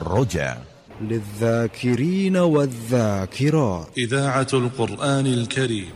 الرجاء للذاكرين والذاكرات إذاعة القرآن الكريم.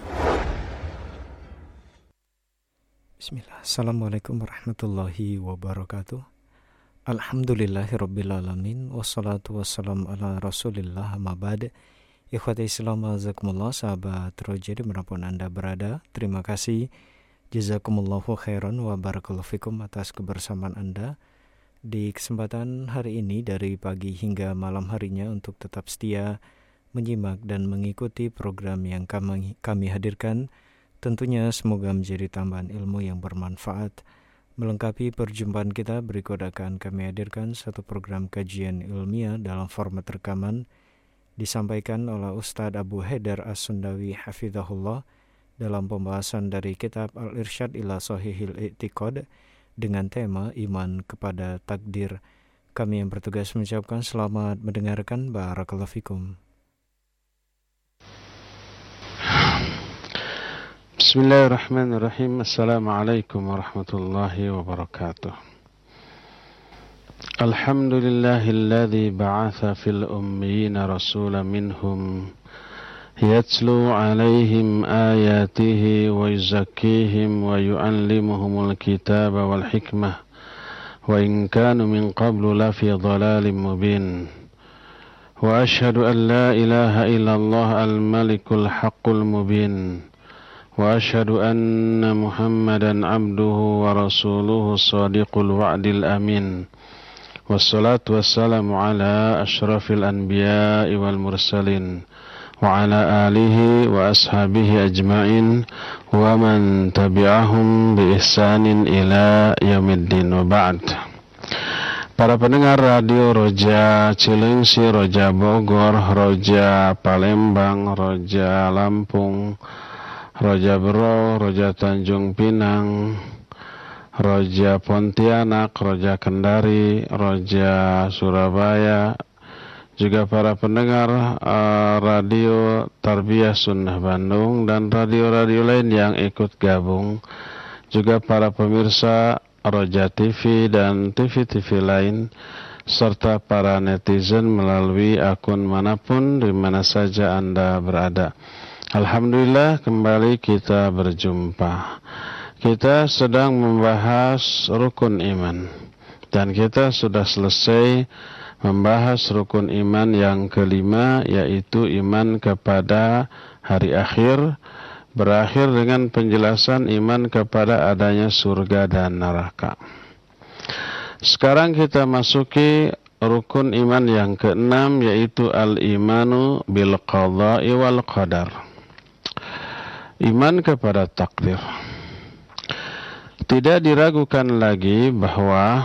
Bismillah. Assalamualaikum warahmatullahi wabarakatuh. Alhamdulillahirrabbilalamin. Wassalatu wassalamu ala rasulillah amma ba'd. Ikhwati Islam azakumullah, sahabat Roja dimanapun Anda berada, terima kasih jazakumullahu khairan wa barakallahu fikum atas kebersamaan Anda di kesempatan hari ini dari pagi hingga malam harinya untuk tetap setia menyimak dan mengikuti program yang kami hadirkan. Tentunya semoga menjadi tambahan ilmu yang bermanfaat. Melengkapi perjumpaan kita, berikut akan kami hadirkan satu program kajian ilmiah dalam format rekaman disampaikan oleh Ustadz Abu Haidar As-Sundawi hafizahullah dalam pembahasan dari kitab Al-Irsyad ila Shahihil I'tiqad dengan tema iman kepada takdir. Kami yang bertugas mengucapkan selamat mendengarkan. Barakallahu fikum. Bismillahirrahmanirrahim. Assalamualaikum warahmatullahi wabarakatuh. Alhamdulillahilladzi ba'atha fil ummiyina rasulan minhum yatslu 'alaihim ayatihi wa yuzakkihim wa yu'allimuhumul kitaba wal hikmah wa in kanu min qablu lafi dhalalin mubin. Wa ashhadu an la ilaha illallah al-malikul haqqul mubin. وأشهد أن محمدا عبده ورسوله الصادق الوعد الأمين والصلاة والسلام على أشرف الأنبياء والمرسلين وعلى آله وأصحابه أجمعين ومن تبعهم بإحسان إلى يوم الدين وبعد. Para pendengar radio Roja Cilengsi, Roja Bogor, Roja Palembang, Roja Lampung, Roja Bero, Roja Tanjung Pinang, Roja Pontianak, Roja Kendari, Roja Surabaya, juga para pendengar radio Tarbiyah Sunnah Bandung dan radio-radio lain yang ikut gabung, juga para pemirsa Roja TV dan TV-TV lain, serta para netizen melalui akun manapun di mana saja Anda berada. Alhamdulillah, kembali kita berjumpa. Kita sedang membahas rukun iman, dan kita sudah selesai membahas rukun iman yang kelima, yaitu iman kepada hari akhir, berakhir dengan penjelasan iman kepada adanya surga dan neraka. Sekarang kita masuki rukun iman yang keenam, yaitu al-imanu bil qada'i wal qadar. Iman kepada takdir. Tidak diragukan lagi bahwa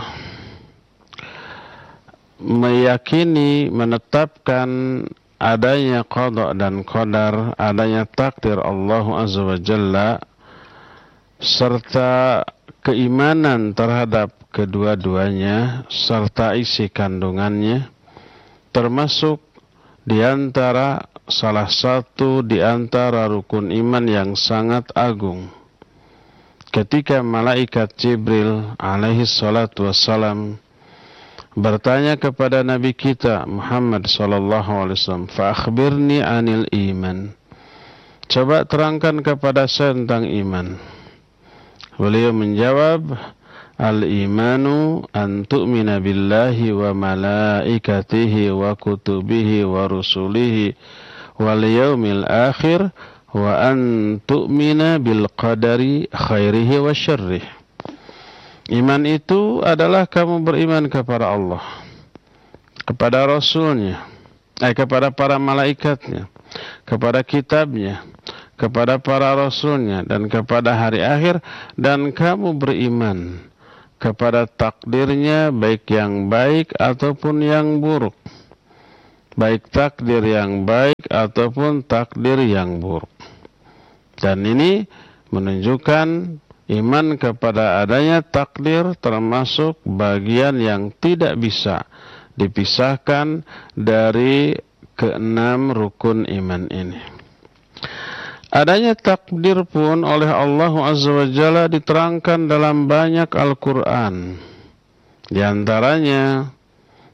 meyakini, menetapkan adanya qada dan qadar, adanya takdir Allah Azza wa Jalla, serta keimanan terhadap kedua-duanya serta isi kandungannya, termasuk di antara salah satu di antara rukun iman yang sangat agung. Ketika malaikat Jibril alaihi salatu wassalam bertanya kepada Nabi kita Muhammad sallallahu alaihi wasallam, "Fa akhbirni 'anil iman." Coba terangkan kepada saya tentang iman. Beliau menjawab, "Al-imanu an tu'mina billahi wa malaikatihi wa kutubihi wa rusulihi wal yaumil akhir wa an tu'mina bil qadari khairihi wa syarrih." Iman itu adalah kamu beriman kepada Allah, kepada Rasulnya, kepada para malaikatnya, kepada kitabnya, kepada para Rasulnya, dan kepada hari akhir, dan kamu beriman kepada takdirnya, baik yang baik ataupun yang buruk, baik takdir yang baik ataupun takdir yang buruk. Dan ini menunjukkan iman kepada adanya takdir termasuk bagian yang tidak bisa dipisahkan dari keenam rukun iman ini. Adanya takdir pun oleh Allah Azza wa Jalla diterangkan dalam banyak Al-Quran. Di antaranya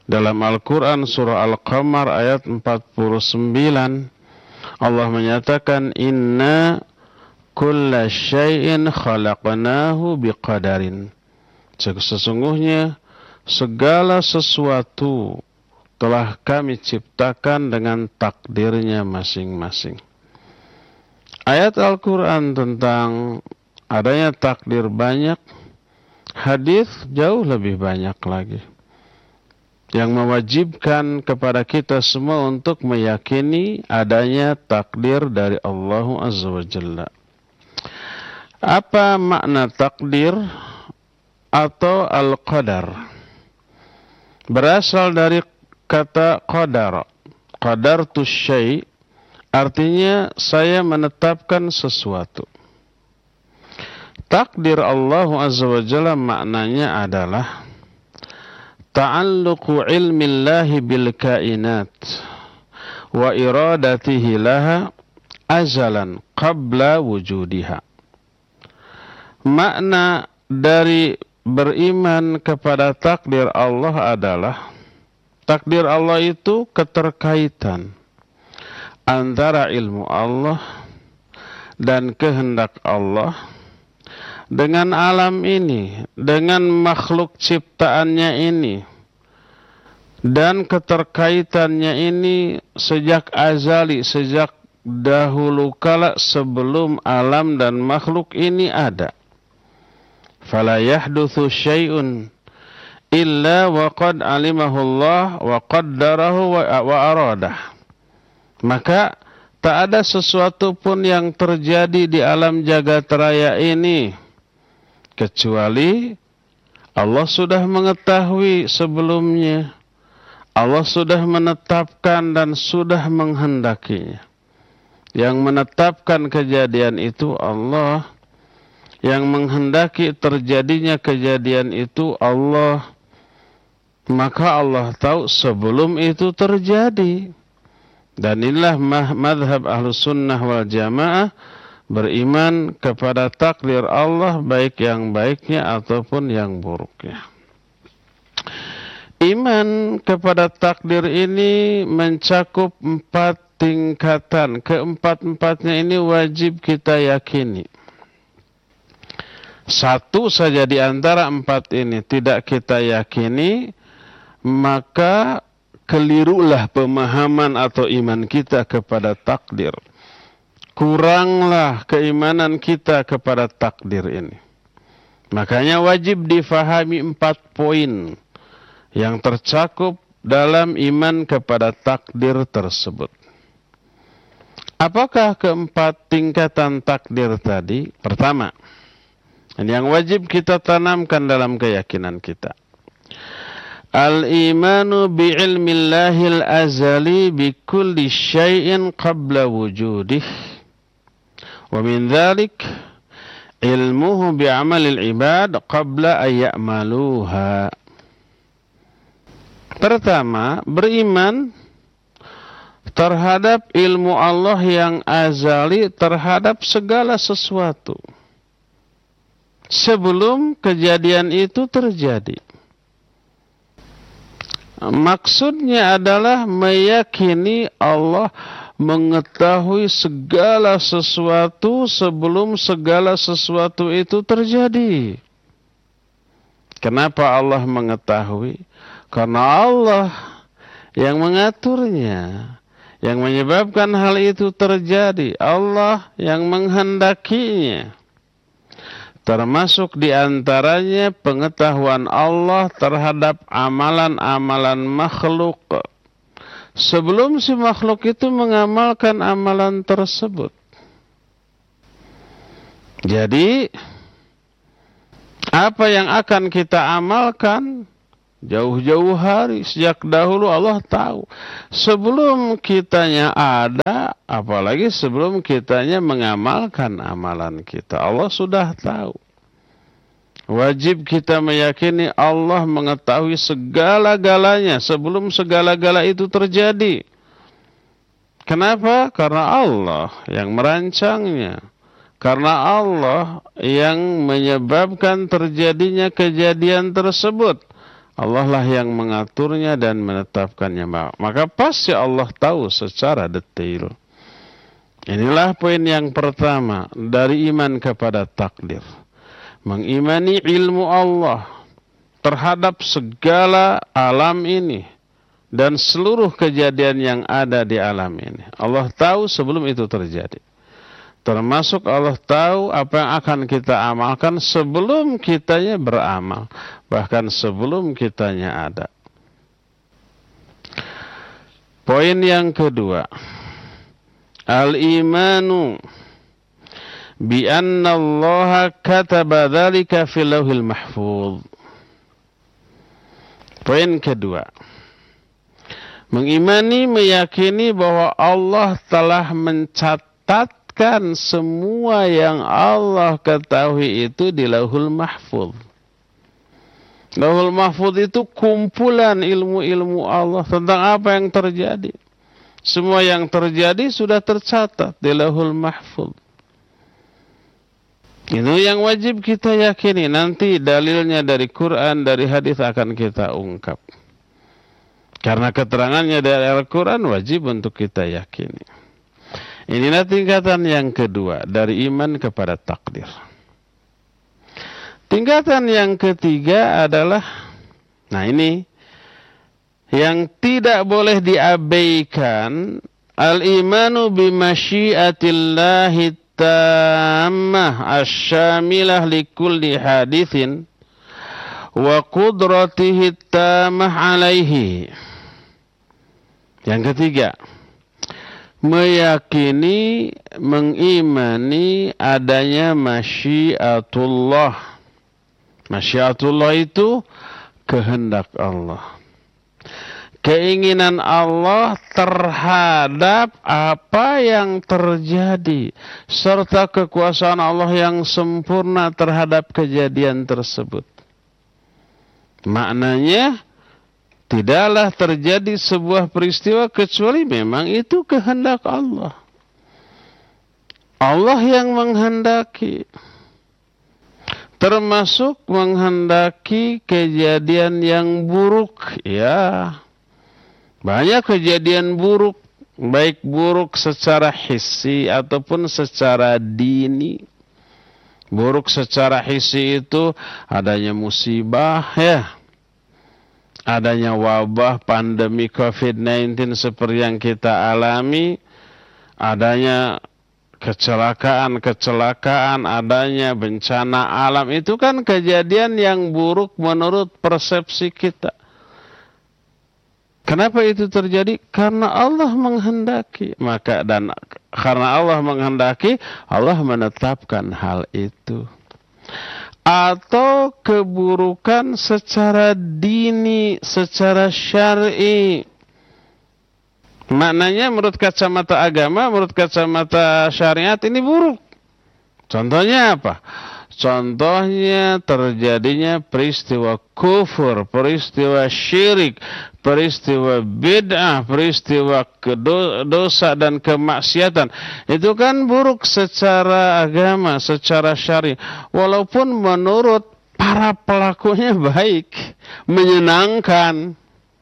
Dalam Al-Quran surah Al-Qamar ayat 49, Allah menyatakan, inna kulla syai'in khalaqnahu biqadarin. Sesungguhnya segala sesuatu telah kami ciptakan dengan takdirnya masing-masing. Ayat Al-Quran tentang adanya takdir banyak, hadis jauh lebih banyak lagi, yang mewajibkan kepada kita semua untuk meyakini adanya takdir dari Allah Azza wa Jalla. Apa makna takdir atau al-qadar? Berasal dari kata qadar. Qadartu syai', artinya saya menetapkan sesuatu. Takdir Allah Azza wa Jalla maknanya adalah ta'alluqu ilmillahi bil kainat wa iradatihi laha azalan qabla wujudiha. Makna dari beriman kepada takdir Allah adalah, takdir Allah itu keterkaitan antara ilmu Allah dan kehendak Allah dengan alam ini, dengan makhluk ciptaannya ini, dan keterkaitannya ini sejak azali, sejak dahulu kala sebelum alam dan makhluk ini ada. Fala yahdutsu syai'un illa wa qad alimahu Allah wa qaddarahu wa aradah. Maka tak ada sesuatu pun yang terjadi di alam jagat raya ini kecuali Allah sudah mengetahui sebelumnya. Allah sudah menetapkan dan sudah menghendakinya. Yang menetapkan kejadian itu Allah. Yang menghendaki terjadinya kejadian itu Allah. Maka Allah tahu sebelum itu terjadi. Dan inilah madhab Ahlus Sunnah wal Jamaah, beriman kepada takdir Allah, baik yang baiknya ataupun yang buruknya. Iman kepada takdir ini mencakup 4 tingkatan. Keempat-empatnya ini wajib kita yakini. Satu saja di antara 4 ini tidak kita yakini, maka kelirulah pemahaman atau iman kita kepada takdir. Kuranglah keimanan kita kepada takdir ini. Makanya wajib difahami 4 poin yang tercakup dalam iman kepada takdir tersebut. Apakah keempat tingkatan takdir tadi? Pertama, yang wajib kita tanamkan dalam keyakinan kita, al-imanu bi'ilmillahil azali bi kulli syai'in qabla wujudih. Wa min dhalik ilmuhu bi'amalil ibad qabla ayya'maluha. Pertama, beriman terhadap ilmu Allah yang azali terhadap segala sesuatu sebelum kejadian itu terjadi. Maksudnya adalah meyakini Allah mengetahui segala sesuatu sebelum segala sesuatu itu terjadi. Kenapa Allah mengetahui? Karena Allah yang mengaturnya, yang menyebabkan hal itu terjadi. Allah yang menghendakinya. Termasuk di antaranya pengetahuan Allah terhadap amalan-amalan makhluk sebelum si makhluk itu mengamalkan amalan tersebut. Jadi, apa yang akan kita amalkan jauh-jauh hari, sejak dahulu Allah tahu. Sebelum kitanya ada, apalagi sebelum kitanya mengamalkan amalan kita, Allah sudah tahu. Wajib kita meyakini Allah mengetahui segala-galanya sebelum segala-gala itu terjadi. Kenapa? Karena Allah yang merancangnya. Karena Allah yang menyebabkan terjadinya kejadian tersebut. Allah lah yang mengaturnya dan menetapkannya. Maka pasti Allah tahu secara detail. Inilah poin yang pertama dari iman kepada takdir. Mengimani ilmu Allah terhadap segala alam ini dan seluruh kejadian yang ada di alam ini. Allah tahu sebelum itu terjadi. Termasuk Allah tahu apa yang akan kita amalkan sebelum kitanya beramal. Bahkan sebelum kitanya ada. Poin yang kedua. Al-imanu bi anna Allah kataba dzalika fil lauhil mahfuz. Poin kedua. Mengimani, meyakini bahwa Allah telah mencatatkan semua yang Allah ketahui itu di Lauhul Mahfuz. Lauhul Mahfuz itu kumpulan ilmu-ilmu Allah tentang apa yang terjadi. Semua yang terjadi sudah tercatat di Lauhul Mahfuz. Itu yang wajib kita yakini. Nanti dalilnya dari Quran, dari hadis akan kita ungkap. Karena keterangannya dari Al-Quran wajib untuk kita yakini. Inilah tingkatan yang kedua dari iman kepada takdir. Tingkatan yang ketiga adalah, nah ini yang tidak boleh diabaikan, al-imanu bimasyiatillahi tammah asyamilah likulli hadithin wa qudratihi tammah alaihi. Yang ketiga, meyakini, mengimani adanya masyiatullah. Masyiatullah itu kehendak Allah. Keinginan Allah terhadap apa yang terjadi, serta kekuasaan Allah yang sempurna terhadap kejadian tersebut. Maknanya, tidaklah terjadi sebuah peristiwa kecuali memang itu kehendak Allah. Allah yang menghendaki. Termasuk menghendaki kejadian yang buruk. Ya, banyak kejadian buruk. Baik buruk secara hissi ataupun secara dini. Buruk secara hissi itu adanya musibah, ya. Adanya wabah, pandemi COVID-19 seperti yang kita alami. Adanya kecelakaan, adanya bencana alam. Itu kan kejadian yang buruk menurut persepsi kita. Kenapa itu terjadi? Karena Allah menghendaki. Dan karena Allah menghendaki, Allah menetapkan hal itu. Atau keburukan secara dini, secara syar'i. Maknanya menurut kacamata agama, menurut kacamata syariat ini buruk. Contohnya apa? Contohnya terjadinya peristiwa kufur, peristiwa syirik, peristiwa bid'ah, peristiwa dosa dan kemaksiatan. Itu kan buruk secara agama, secara syari. Walaupun menurut para pelakunya baik, menyenangkan.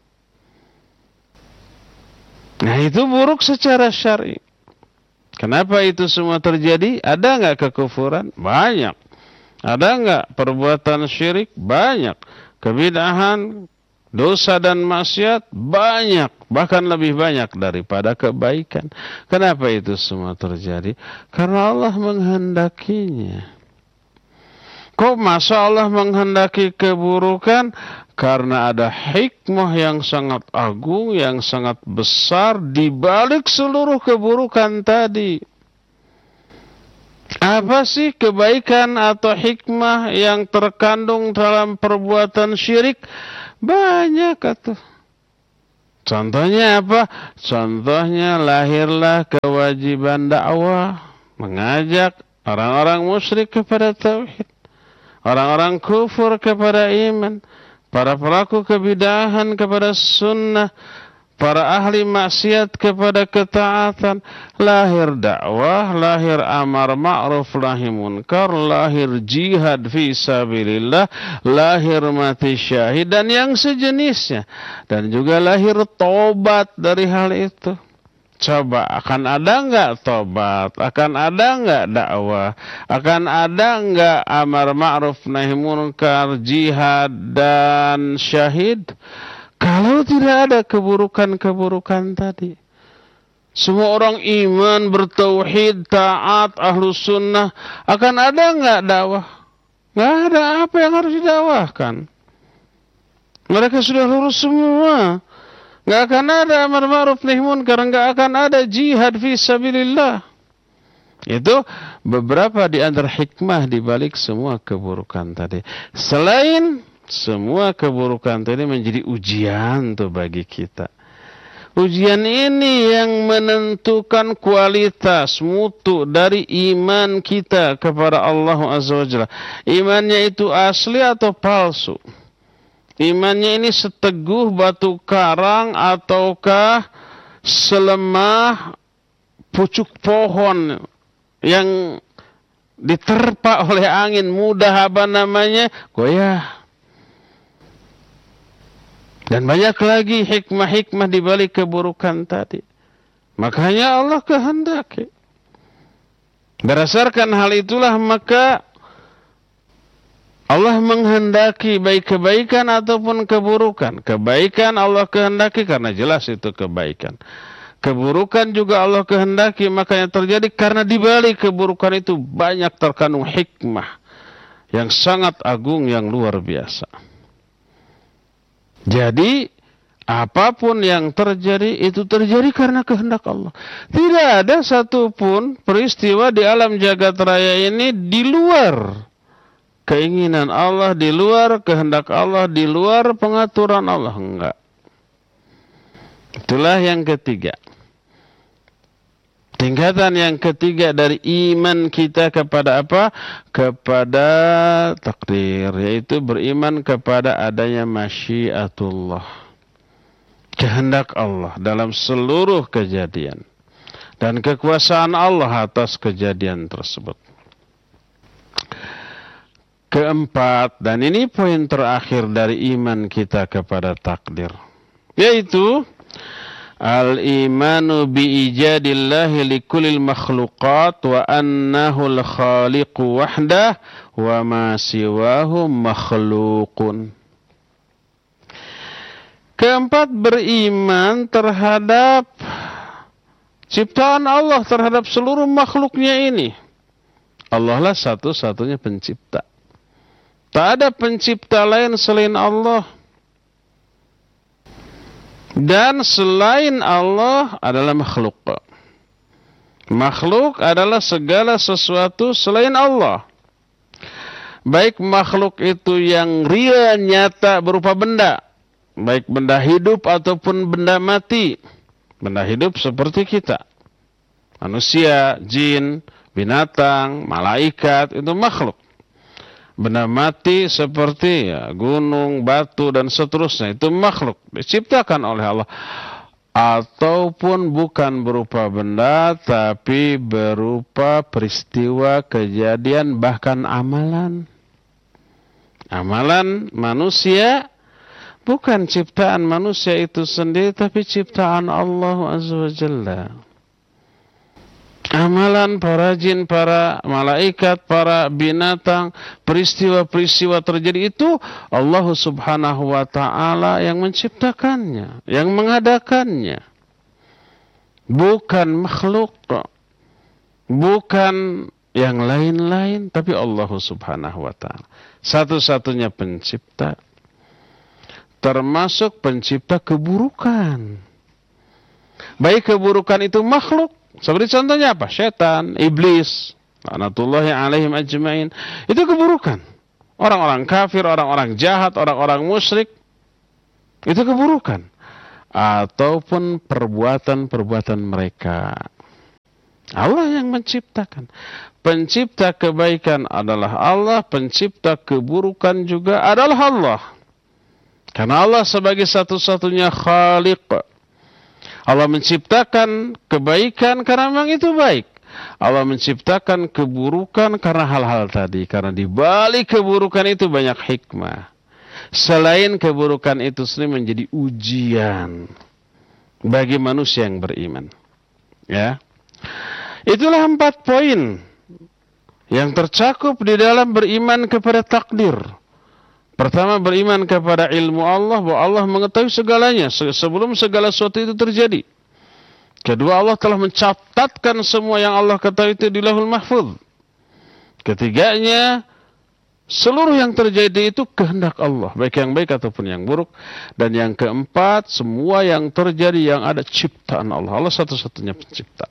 Nah, itu buruk secara syar'i. Kenapa itu semua terjadi? Ada enggak kekufuran? Banyak. Ada enggak perbuatan syirik? Banyak. Kebid'ahan, dosa dan maksiat? Banyak. Bahkan lebih banyak daripada kebaikan. Kenapa itu semua terjadi? Karena Allah menghendakinya. Kok masa Allah menghendaki keburukan? Karena ada hikmah yang sangat agung, yang sangat besar di balik seluruh keburukan tadi. Apa sih kebaikan atau hikmah yang terkandung dalam perbuatan syirik? Banyak atuh. Contohnya apa? Contohnya lahirlah kewajiban dakwah, mengajak orang-orang musyrik kepada tauhid, orang-orang kufur kepada iman, para pelaku kebid'ahan kepada sunnah, para ahli maksiat kepada ketaatan, lahir dakwah, lahir amar ma'ruf nahi munkar, lahir jihad fi sabilillah, lahir mati syahid dan yang sejenisnya, dan juga lahir tobat dari hal itu. Coba, akan ada enggak tobat? Akan ada enggak dakwah? Akan ada enggak amar ma'ruf nahi munkar, jihad dan syahid? Kalau tidak ada keburukan-keburukan tadi. Semua orang iman, bertauhid, taat, ahlus sunnah. Akan ada enggak dakwah? Enggak ada. Apa yang harus didakwahkan? Mereka sudah lurus semua. Enggak akan ada amar ma'ruf nahi munkar, enggak akan ada jihad fi sabilillah. Itu beberapa di antara hikmah di balik semua keburukan tadi. Selain semua keburukan tadi menjadi ujian tuh bagi kita. Ujian ini yang menentukan kualitas mutu dari iman kita kepada Allah Azza wa Jalla. Imannya itu asli atau palsu? Imannya ini seteguh batu karang ataukah selemah pucuk pohon yang diterpa oleh angin, mudah goyah. Dan banyak lagi hikmah-hikmah di balik keburukan tadi. Makanya Allah kehendaki. Berdasarkan hal itulah maka Allah menghendaki baik kebaikan ataupun keburukan. Kebaikan Allah kehendaki karena jelas itu kebaikan. Keburukan juga Allah kehendaki, makanya terjadi karena di balik keburukan itu banyak terkandung hikmah yang sangat agung, yang luar biasa. Jadi apapun yang terjadi itu terjadi karena kehendak Allah. Tidak ada satupun peristiwa di alam jagat raya ini di luar keinginan Allah, di luar kehendak Allah, di luar pengaturan Allah. Enggak. Itulah yang ketiga. Tingkatan yang ketiga dari iman kita kepada apa? Kepada takdir, yaitu beriman kepada adanya masyiatullah, kehendak Allah dalam seluruh kejadian dan kekuasaan Allah atas kejadian tersebut. Keempat, dan ini poin terakhir dari iman kita kepada takdir, yaitu al-imanu bi-ijadillahi likulil makhluqat wa annahul khaliqu wahdah wa ma siwahu makhluqun. Keempat, beriman terhadap ciptaan Allah, terhadap seluruh makhluknya ini. Allah lah satu-satunya pencipta. Tak ada pencipta lain selain Allah. Dan selain Allah adalah makhluk. Makhluk adalah segala sesuatu selain Allah. Baik makhluk itu yang real, nyata, berupa benda. Baik benda hidup ataupun benda mati. Benda hidup seperti kita. Manusia, jin, binatang, malaikat, itu makhluk. Benda mati seperti gunung, batu, dan seterusnya. Itu makhluk. Diciptakan oleh Allah. Ataupun bukan berupa benda, tapi berupa peristiwa, kejadian, bahkan amalan. Amalan manusia bukan ciptaan manusia itu sendiri, tapi ciptaan Allah Azza wa Jalla. Amalan para jin, para malaikat, para binatang, peristiwa-peristiwa terjadi itu Allah Subhanahu wa ta'ala yang menciptakannya, yang mengadakannya. Bukan makhluk, bukan yang lain-lain, tapi Allah Subhanahu wa ta'ala. Satu-satunya pencipta, termasuk pencipta keburukan. Baik keburukan itu makhluk, seperti contohnya apa? Setan, iblis, laknatullahi alaihim ajmain. Itu keburukan. Orang-orang kafir, orang-orang jahat, orang-orang musyrik. Itu keburukan. Ataupun perbuatan-perbuatan mereka. Allah yang menciptakan. Pencipta kebaikan adalah Allah. Pencipta keburukan juga adalah Allah. Karena Allah sebagai satu-satunya khaliq, Allah menciptakan kebaikan karena memang itu baik. Allah menciptakan keburukan karena hal-hal tadi. Karena di balik keburukan itu banyak hikmah. Selain keburukan itu sendiri menjadi ujian bagi manusia yang beriman. Ya, itulah 4 poin yang tercakup di dalam beriman kepada takdir. Pertama, beriman kepada ilmu Allah, bahwa Allah mengetahui segalanya sebelum segala sesuatu itu terjadi. Kedua, Allah telah mencatatkan semua yang Allah ketahui itu di Lauhul Mahfuz. Ketiganya, seluruh yang terjadi itu kehendak Allah, baik yang baik ataupun yang buruk. Dan yang keempat, semua yang terjadi yang ada ciptaan Allah. Allah satu-satunya pencipta.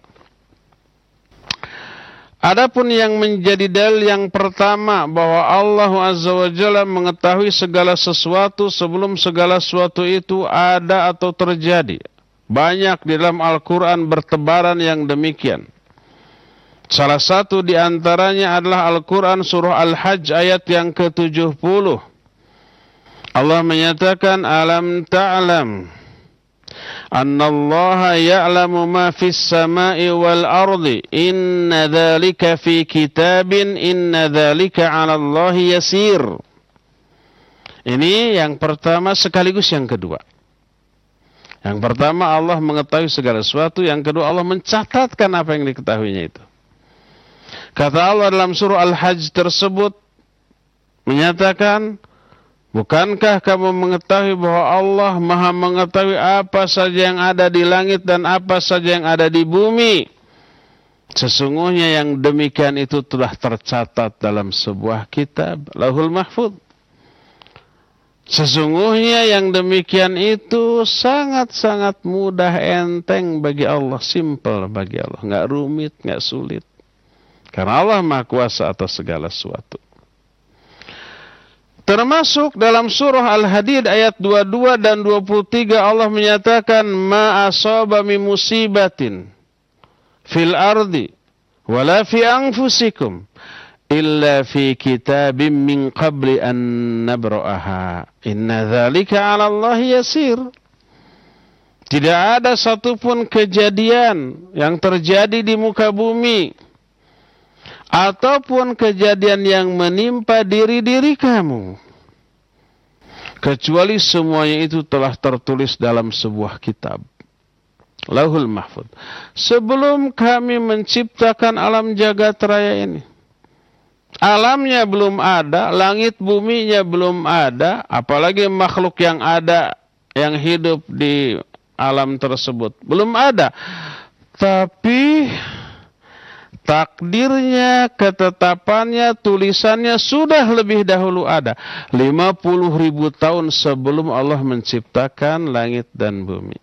Adapun yang menjadi dalil yang pertama bahwa Allah Azza wa Jalla mengetahui segala sesuatu sebelum segala sesuatu itu ada atau terjadi. Banyak di dalam Al-Quran bertebaran yang demikian. Salah satu di antaranya adalah Al-Quran surah Al-Hajj ayat yang ke-70. Allah menyatakan, Alam ta'lam anna Allah ya'lamu ma fis sama'i wal ardi inna dhalika fi kitabin inna dhalika 'ala Allah yasir. Ini yang pertama sekaligus yang kedua. Yang pertama, Allah mengetahui segala sesuatu. Yang kedua, Allah mencatatkan apa yang diketahuinya itu. Kata Allah dalam surah Al-Hajj tersebut menyatakan, bukankah kamu mengetahui bahwa Allah Maha mengetahui apa saja yang ada di langit dan apa saja yang ada di bumi? Sesungguhnya yang demikian itu telah tercatat dalam sebuah kitab, Lauhul Mahfuz. Sesungguhnya yang demikian itu sangat-sangat mudah, enteng bagi Allah, simple bagi Allah, nggak rumit, nggak sulit. Karena Allah Maha Kuasa atas segala sesuatu. Termasuk dalam surah Al-Hadid ayat 22 dan 23 Allah menyatakan, ma asaba min musibatin fil ardi wala fi anfusikum illa fi kitabim min qabli an nabra'aha inna dzalika 'ala Allah yasir. Tidak ada satupun kejadian yang terjadi di muka bumi ataupun kejadian yang menimpa diri-diri kamu, kecuali semuanya itu telah tertulis dalam sebuah kitab, Lauhul Mahfuz, sebelum kami menciptakan alam jagat raya ini. Alamnya belum ada, langit buminya belum ada, apalagi makhluk yang ada, yang hidup di alam tersebut belum ada. Tapi takdirnya, ketetapannya, tulisannya sudah lebih dahulu ada. 50.000 tahun sebelum Allah menciptakan langit dan bumi.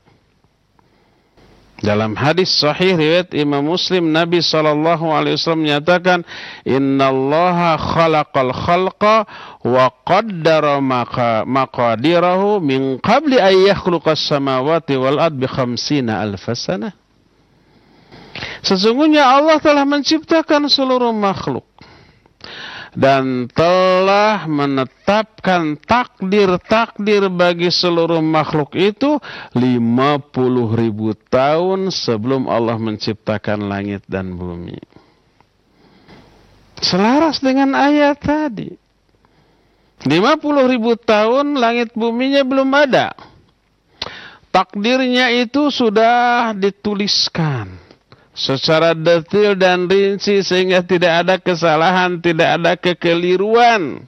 Dalam hadis sahih riwayat Imam Muslim, Nabi SAW menyatakan, Innallaha khalaqal khalqa wa qaddara maqadirahu min qabli an yakhluqas samawati wal ard bi 50,000 sanah. Sesungguhnya Allah telah menciptakan seluruh makhluk dan telah menetapkan takdir-takdir bagi seluruh makhluk itu 50.000 tahun sebelum Allah menciptakan langit dan bumi. Selaras dengan ayat tadi. 50.000 tahun langit buminya belum ada. Takdirnya itu sudah dituliskan secara detail dan rinci sehingga tidak ada kesalahan, tidak ada kekeliruan.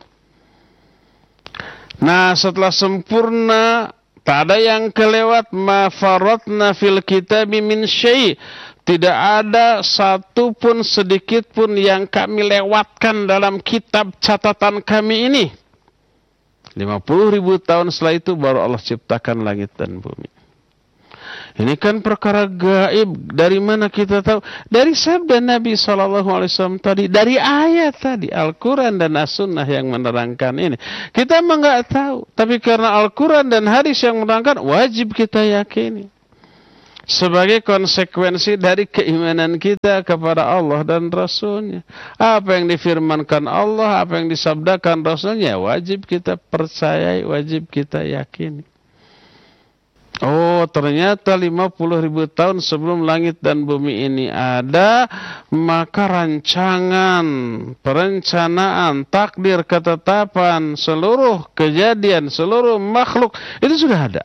Nah, setelah sempurna, tak ada yang kelewat. Ma faratna fil kitabi min syai'. Tidak ada satu pun sedikit pun yang kami lewatkan dalam kitab catatan kami ini. 50.000 tahun setelah itu baru Allah ciptakan langit dan bumi. Ini kan perkara gaib. Dari mana kita tahu? Dari sabda Nabi SAW tadi, dari ayat tadi, Al-Quran dan As-Sunnah yang menerangkan ini. Kita memang nggak tahu, tapi karena Al-Quran dan hadis yang menerangkan, wajib kita yakini. Sebagai konsekuensi dari keimanan kita kepada Allah dan Rasulnya. Apa yang difirmankan Allah, apa yang disabdakan Rasulnya, wajib kita percayai, wajib kita yakini. Oh, bahwa ternyata 50.000 tahun sebelum langit dan bumi ini ada, maka rancangan, perencanaan, takdir, ketetapan, seluruh kejadian, seluruh makhluk itu sudah ada.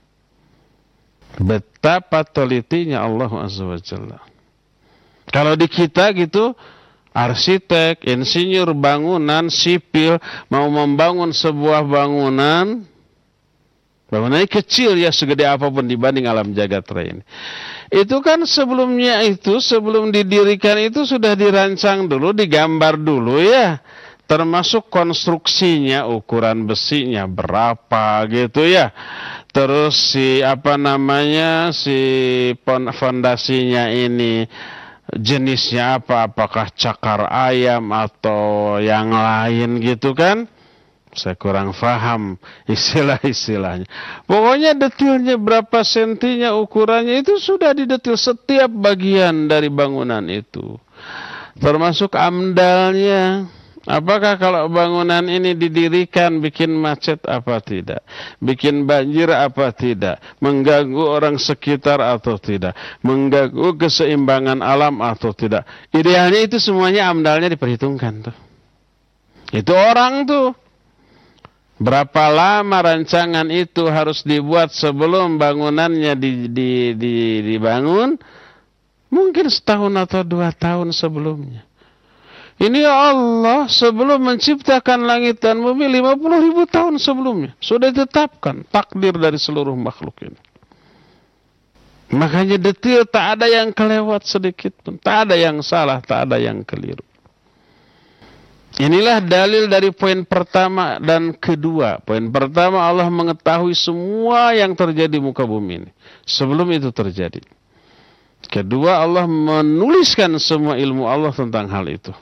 Betapa telitinya Allah Azza wa Jalla. Kalau di kita gitu, arsitek, insinyur bangunan, sipil, mau membangun sebuah bangunannya kecil ya, segede apapun dibanding alam jagat raya ini. Itu kan sebelumnya itu, sebelum didirikan itu sudah dirancang dulu, digambar dulu ya. Termasuk konstruksinya, ukuran besinya berapa gitu ya. Terus si fondasinya ini jenisnya apa, apakah cakar ayam atau yang lain gitu kan. Saya kurang paham istilah-istilahnya. Pokoknya detailnya berapa sentinya, ukurannya itu sudah didetil setiap bagian dari bangunan itu. Termasuk amdalnya. Apakah kalau bangunan ini didirikan bikin macet apa tidak? Bikin banjir apa tidak? Mengganggu orang sekitar atau tidak? Mengganggu keseimbangan alam atau tidak? Idealnya itu semuanya amdalnya diperhitungkan tuh. Itu orang tuh. Berapa lama rancangan itu harus dibuat sebelum bangunannya dibangun? Mungkin setahun atau 2 tahun sebelumnya. Ini Allah sebelum menciptakan langit dan bumi 50.000 tahun sebelumnya sudah ditetapkan takdir dari seluruh makhluk ini. Makanya detail, tak ada yang kelewat sedikit pun, tak ada yang salah, tak ada yang keliru. Inilah dalil dari poin pertama dan kedua. Poin pertama, Allah mengetahui semua yang terjadi di muka bumi ini sebelum itu terjadi. Kedua, Allah menuliskan semua ilmu Allah tentang hal itu.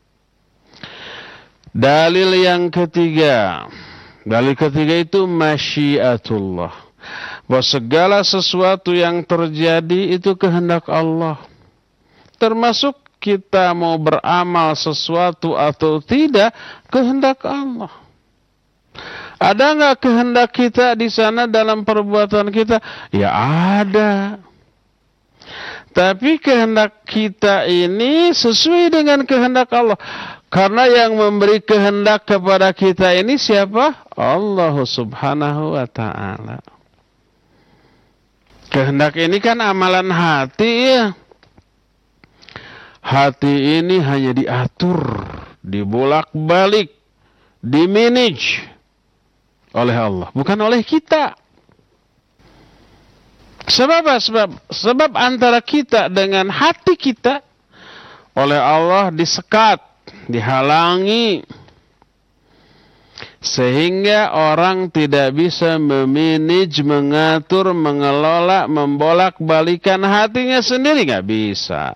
Dalil yang ketiga. Dalil ketiga itu masyiatullah. Bahwa segala sesuatu yang terjadi itu kehendak Allah. Termasuk kita mau beramal sesuatu atau tidak, kehendak Allah. Ada nggak kehendak kita di sana dalam perbuatan kita? Ya ada. Tapi kehendak kita ini sesuai dengan kehendak Allah. Karena yang memberi kehendak kepada kita ini siapa? Allah Subhanahu wa ta'ala. Kehendak ini kan amalan hati ya. Hati ini hanya diatur, dibolak-balik, dimanage oleh Allah, bukan oleh kita. Sebab antara kita dengan hati kita oleh Allah disekat, dihalangi, sehingga orang tidak bisa memanage, mengatur, mengelola, membolak-balikan hatinya sendiri, nggak bisa.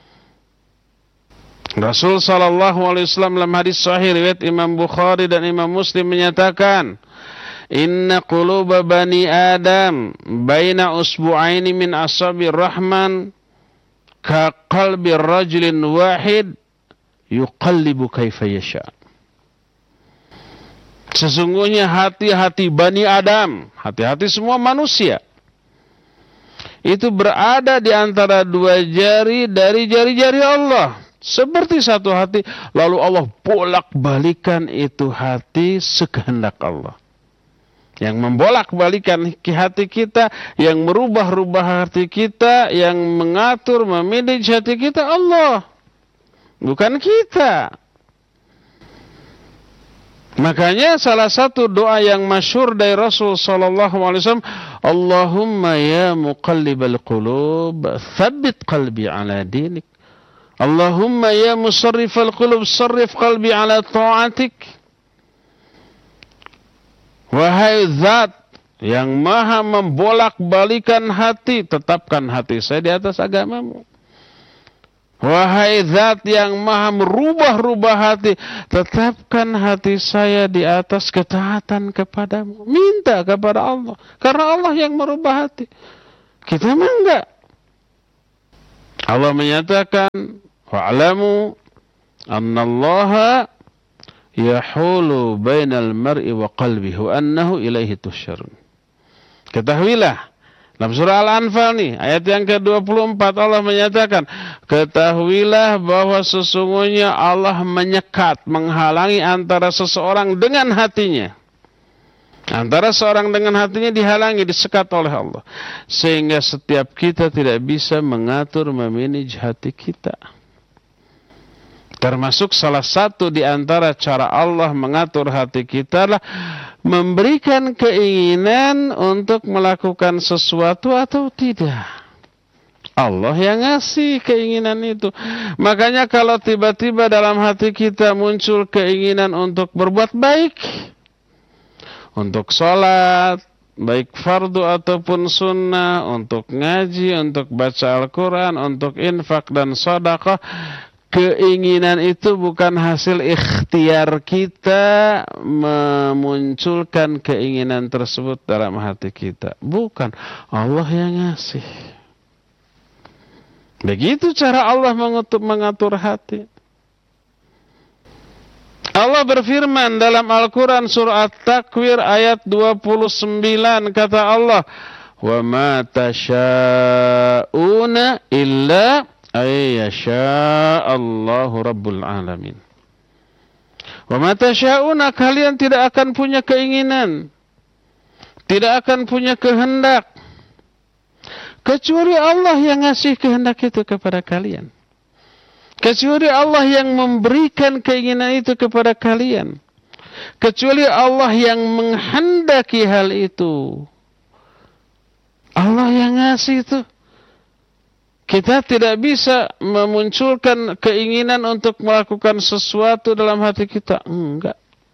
Rasul sallallahu alaihi wasallam dalam hadis sahih riwayat Imam Bukhari dan Imam Muslim menyatakan, "Inna quluba bani Adam baina usbu'aini min asabir rahman ka qalbi rajulin wahid yuqallibu kaifa yasha." Sesungguhnya hati-hati Bani Adam, hati-hati semua manusia, itu berada di antara 2 jari dari jari-jari Allah. Seperti satu hati, lalu Allah bolak-balikan itu hati sekehendak Allah. Yang membolak-balikan hati kita, yang merubah-rubah hati kita, yang mengatur, memanage hati kita, Allah. Bukan kita. Makanya salah satu doa yang masyhur dari Rasul sallallahu alaihi wasallam, Allahumma ya muqallibal qulub, tsabbit qalbi ala dinik. Allahumma ya musarrifal qulub, sarrif qalbi ala ta'atik. Wahai zat yang maha membolak-balikan hati, tetapkan hati saya di atas agamamu. Wahai zat yang maha merubah-rubah hati, tetapkan hati saya di atas ketaatan kepadamu. Minta kepada Allah, karena Allah yang merubah hati. Kita mah enggak. Allah menyatakan, wa'lamu annallaha yahulu bainal mar'i wa qalbihi wa annahu ilaihi tusyarun. Ketahuilah, Dalam surah Al-Anfal nih, ayat yang ke-24 Allah menyatakan, ketahuilah bahwa sesungguhnya Allah menyekat, menghalangi antara seseorang dengan hatinya. Antara seorang dengan hatinya dihalangi, disekat oleh Allah. Sehingga setiap kita tidak bisa mengatur, memanage hati kita. Termasuk salah satu di antara cara Allah mengatur hati kita adalah memberikan keinginan untuk melakukan sesuatu atau tidak. Allah yang ngasih keinginan itu. Makanya kalau tiba-tiba dalam hati kita muncul keinginan untuk berbuat baik, untuk sholat, baik fardu ataupun sunnah, untuk ngaji, untuk baca Al-Quran, untuk infak dan sedekah, keinginan itu bukan hasil ikhtiar kita memunculkan keinginan tersebut dalam hati kita. Bukan, Allah yang ngasih. Begitu cara Allah mengatur hati. Allah berfirman dalam Al-Quran surah At-Takwir ayat 29, kata Allah, wa ma tasha'una illa Allahu Rabbul Alamin. Wa ma tasha'una, kalian tidak akan punya keinginan, tidak akan punya kehendak, kecuali Allah yang ngasih kehendak itu kepada kalian. Kecuali Allah yang memberikan keinginan itu kepada kalian. Kecuali Allah yang menghendaki hal itu. Allah yang ngasih itu. Kita tidak bisa memunculkan keinginan untuk melakukan sesuatu dalam hati kita. Enggak.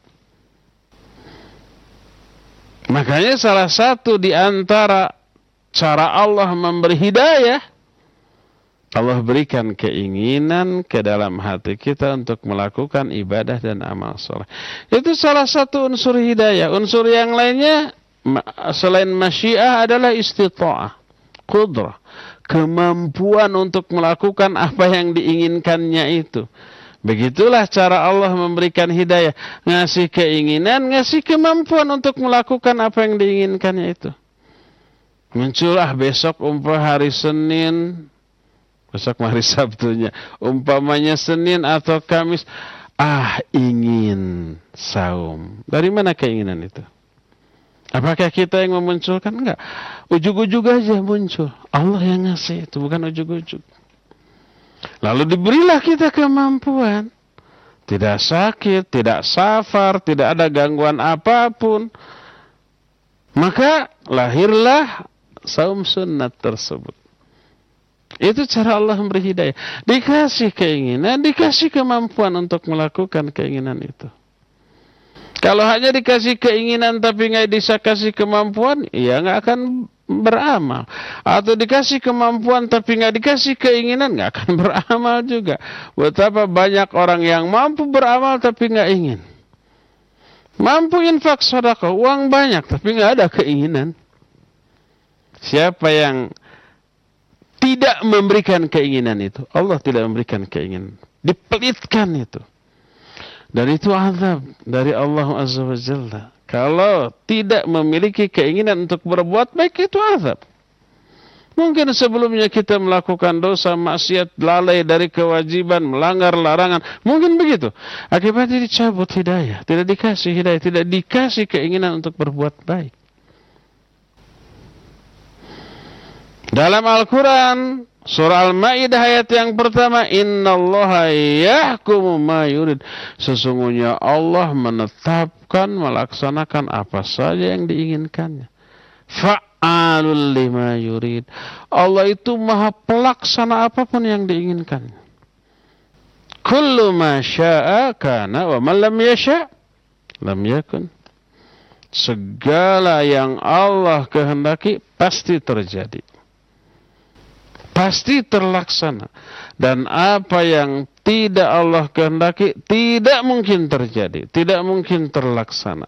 Makanya salah satu di antara cara Allah memberi hidayah, Allah berikan keinginan ke dalam hati kita untuk melakukan ibadah dan amal soleh. Itu salah satu unsur hidayah. Unsur yang lainnya selain masyiah adalah istita'ah, qudrah, kemampuan untuk melakukan apa yang diinginkannya itu. Begitulah cara Allah memberikan hidayah. Ngasih keinginan, ngasih kemampuan untuk melakukan apa yang diinginkannya itu. Muncullah besok hari Senin, besok hari Sabtunya, umpamanya Senin atau Kamis, ingin saum. Dari mana keinginan itu? Apakah kita yang memunculkan? Enggak. Ujug-ujug aja muncul. Allah yang ngasih itu, bukan ujug-ujug. Lalu diberilah kita kemampuan. Tidak sakit, tidak safar, tidak ada gangguan apapun. Maka lahirlah saum sunnat tersebut. Itu cara Allah memberi hidayah. Dikasih keinginan, dikasih kemampuan untuk melakukan keinginan itu. Kalau hanya dikasih keinginan tapi nggak bisa kasih kemampuan, ya nggak akan beramal. Atau dikasih kemampuan tapi nggak dikasih keinginan, nggak akan beramal juga. Betapa banyak orang yang mampu beramal tapi nggak ingin. Mampu infak sedekah, uang banyak tapi nggak ada keinginan. Siapa yang tidak memberikan keinginan itu? Allah tidak memberikan keinginan. Dipelitkan itu. Dan itu azab dari Allah Azza wa Jalla. Kalau tidak memiliki keinginan untuk berbuat baik, itu azab. Mungkin sebelumnya kita melakukan dosa, maksiat, lalai dari kewajiban, melanggar larangan. Mungkin begitu. Akibatnya dicabut hidayah. Tidak dikasih hidayah. Tidak dikasih keinginan untuk berbuat baik. Dalam Al-Quran, surah Al-Ma'idah ayat yang pertama, innallaha yahkumu ma yurid. Sesungguhnya Allah menetapkan, melaksanakan apa saja yang diinginkannya. Fa'alul lima yurid. Allah itu maha pelaksana apapun yang diinginkannya. Kullu ma sya'a kana wa man lam yasha' lam yakun. Segala yang Allah kehendaki pasti terjadi. Pasti terlaksana. Dan apa yang tidak Allah kehendaki tidak mungkin terjadi, tidak mungkin terlaksana.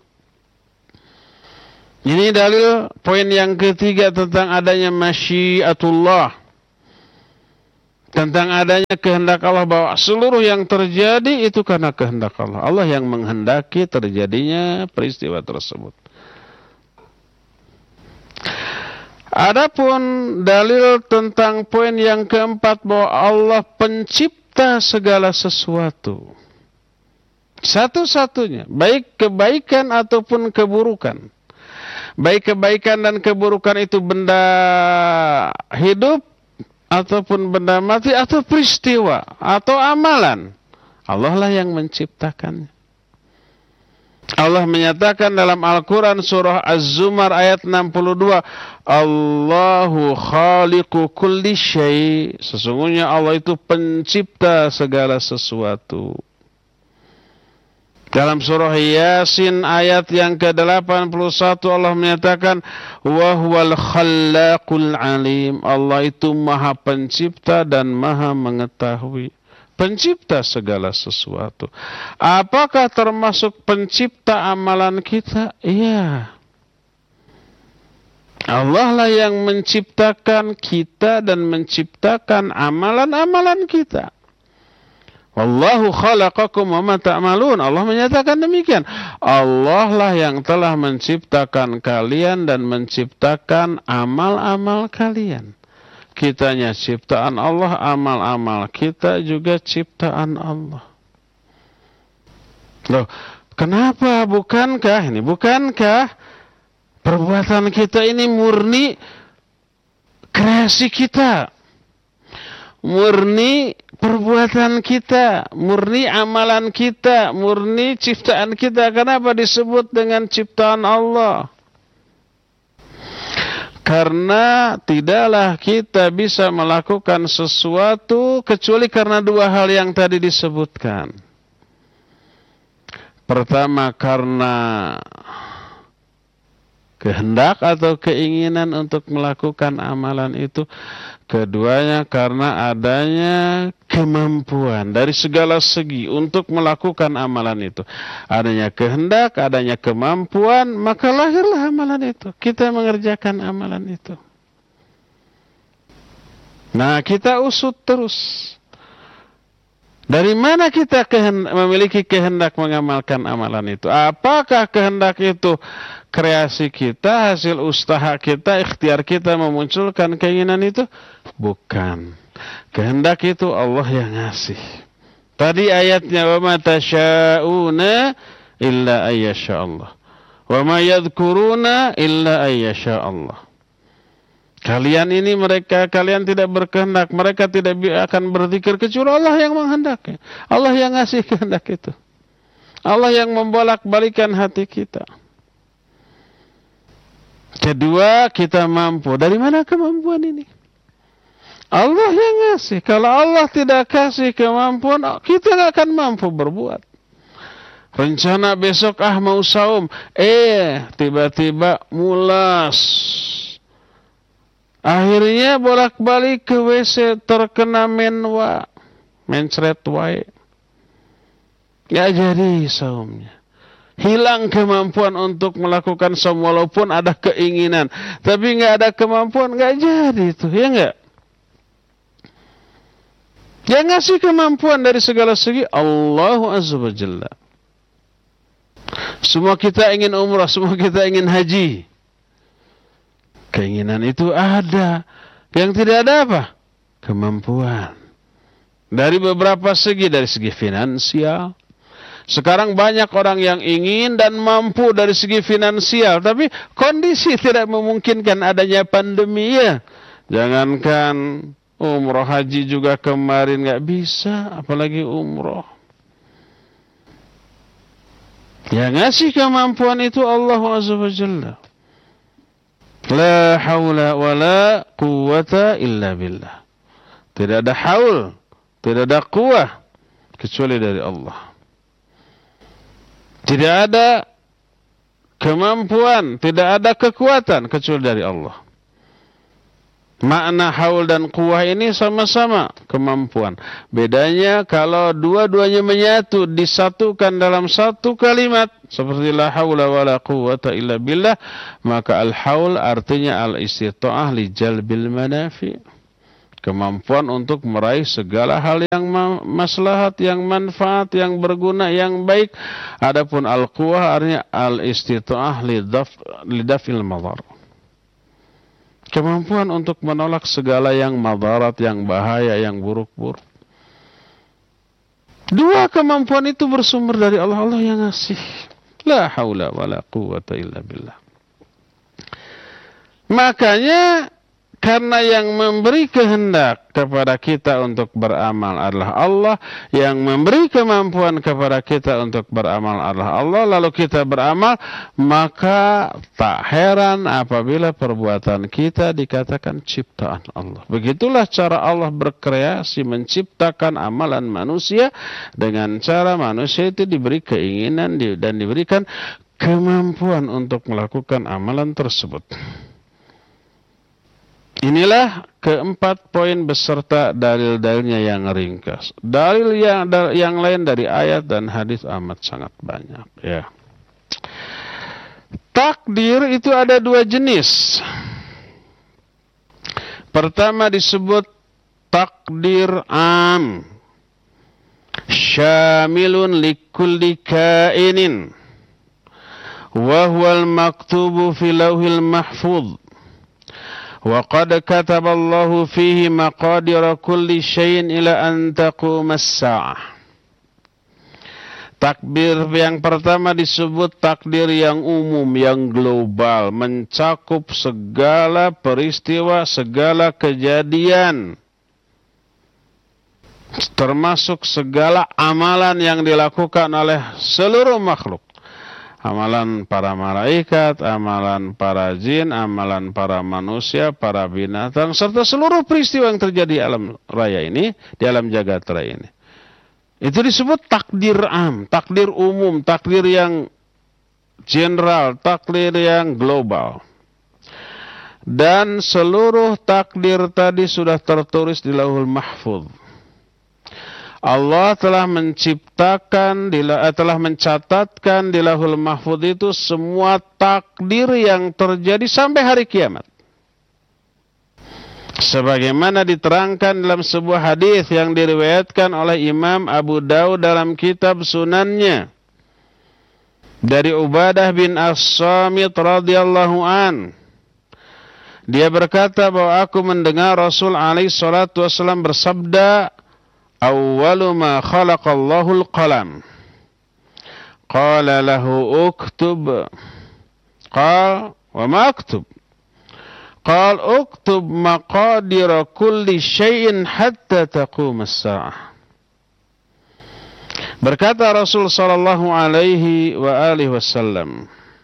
Ini dalil poin yang ketiga tentang adanya masyiatullah, tentang adanya kehendak Allah, bahwa seluruh yang terjadi itu karena kehendak Allah. Allah yang menghendaki terjadinya peristiwa tersebut. Adapun dalil tentang poin yang keempat bahwa Allah pencipta segala sesuatu. Satu-satunya, baik kebaikan ataupun keburukan. Baik kebaikan dan keburukan itu benda hidup ataupun benda mati atau peristiwa atau amalan. Allah lah yang menciptakannya. Allah menyatakan dalam Al-Quran surah Az-Zumar ayat 62, Allahu khaliqu kulli syai'. Sesungguhnya Allah itu pencipta segala sesuatu. Dalam surah Yasin ayat yang ke-81 Allah menyatakan wa huwal khallaqul alim. Allah itu maha pencipta dan maha mengetahui. Pencipta segala sesuatu. Apakah termasuk pencipta amalan kita? Iya. Allah lah yang menciptakan kita dan menciptakan amalan-amalan kita. Wallahu khalaqakum wa ma ta'malun. Allah menyatakan demikian. Allah lah yang telah menciptakan kalian dan menciptakan amal-amal kalian. Kitanya ciptaan Allah, amal-amal kita juga ciptaan Allah. Loh, kenapa? Bukankah perbuatan kita ini murni kreasi kita? Murni perbuatan kita, murni amalan kita, murni ciptaan kita. Kenapa disebut dengan ciptaan Allah? Karena tidaklah kita bisa melakukan sesuatu kecuali karena dua hal yang tadi disebutkan. Pertama, karena kehendak atau keinginan untuk melakukan amalan itu. Keduanya karena adanya kemampuan dari segala segi untuk melakukan amalan itu. Adanya kehendak, adanya kemampuan, maka lahirlah amalan itu. Kita mengerjakan amalan itu. Nah, kita usut terus. Dari mana kita memiliki kehendak mengamalkan amalan itu? Apakah kehendak itu kreasi kita, hasil usaha kita, ikhtiar kita memunculkan keinginan itu? Bukan. Kehendak itu Allah yang ngasih. Tadi ayatnya wa ma tasya'una illa ayyasha Allah. Wa ma yadhkuruna illa ayyasha Allah. Kalian tidak berkehendak, mereka tidak akan berzikir kecuali Allah yang menghendaki. Allah yang ngasih kehendak itu. Allah yang membolak-balikan hati kita. Kedua, kita mampu. Dari mana kemampuan ini? Allah yang ngasih. Kalau Allah tidak kasih kemampuan, kita tidak akan mampu berbuat. Rencana besok mau saum, tiba-tiba mulas. Akhirnya bolak-balik ke WC terkena mencret wae. Gak jadi saumnya. Hilang kemampuan untuk melakukan saum walaupun ada keinginan. Tapi gak ada kemampuan, gak jadi itu, ya gak? Yang ngasih kemampuan dari segala segi Allah Azza wa Jalla. Semua kita ingin umrah, semua kita ingin haji. Keinginan itu ada. Yang tidak ada apa? Kemampuan. Dari beberapa segi, dari segi finansial. Sekarang banyak orang yang ingin dan mampu dari segi finansial, tapi kondisi tidak memungkinkan adanya pandemi ya. Jangankan umroh, haji juga kemarin nggak bisa, apalagi umroh. Yang ngasih kemampuan itu Allah Azza wa Jalla. La haula wa la quwwata illa billah. Tidak ada haul, tidak ada kuwah kecuali dari Allah. Tidak ada kemampuan, tidak ada kekuatan kecuali dari Allah. Makna haul dan kuwah ini sama-sama kemampuan. Bedanya kalau dua-duanya menyatu, disatukan dalam satu kalimat seperti la haula wala quwwata illa billah, maka al-haul artinya al-istita'ah li jalbil manafi. Kemampuan untuk meraih segala hal yang maslahat, yang manfaat, yang berguna, yang baik. Adapun al-quwah artinya al-istita'ah li daf'il madhar. Kemampuan untuk menolak segala yang madarat, yang bahaya, yang buruk-buruk. Dua kemampuan itu bersumber dari Allah. Allah yang ngasih. La haula wa la quwata illa billah. Makanya karena yang memberi kehendak kepada kita untuk beramal adalah Allah, yang memberi kemampuan kepada kita untuk beramal adalah Allah, lalu kita beramal, maka tak heran apabila perbuatan kita dikatakan ciptaan Allah. Begitulah cara Allah berkreasi, menciptakan amalan manusia dengan cara manusia itu diberi keinginan dan diberikan kemampuan untuk melakukan amalan tersebut. Inilah keempat poin beserta dalil-dalilnya yang ringkas. Dalil yang lain dari ayat dan hadis amat sangat banyak. Ya. Takdir itu ada dua jenis. Pertama disebut takdir am, syamilun likulli kainin, wa huwal maktubu fi lauhil mahfuz. وَقَدْ كَتَبَ اللَّهُ فِيهِ مَقَادِرَ كُلِّ شَيْءٍ إِلَى أَنْ تَقُومَ السَّاعَةُ. Takdir yang pertama disebut takdir yang umum, yang global, mencakup segala peristiwa, segala kejadian, termasuk segala amalan yang dilakukan oleh seluruh makhluk. Amalan para malaikat, amalan para jin, amalan para manusia, para binatang, serta seluruh peristiwa yang terjadi di alam raya ini, di alam jagat raya ini. Itu disebut takdir am, takdir umum, takdir yang general, takdir yang global. Dan seluruh takdir tadi sudah tertulis di Lauhul Mahfuz. Allah telah menciptakan, telah mencatatkan di Lauhul Mahfuz itu semua takdir yang terjadi sampai hari kiamat. Sebagaimana diterangkan dalam sebuah hadis yang diriwayatkan oleh Imam Abu Daud dalam kitab Sunannya dari Ubadah bin As-Samit radhiyallahu an. Dia berkata bahwa aku mendengar Rasul alaihi salatu wasallam bersabda, awwalu ma khalaqallahu al-qalam. Qala lahu uktub. Qala wa ma aktub? Qala uktub maqadira kulli syai'in hatta taqum as-sa'ah. Berkata Rasul sallallahu alaihi wa alihi wasallam,